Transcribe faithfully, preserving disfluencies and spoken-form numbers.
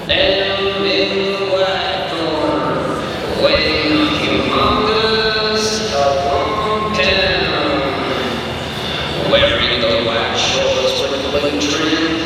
Down in the white corner, way humongous of one town, wearing the white shorts with blue trim.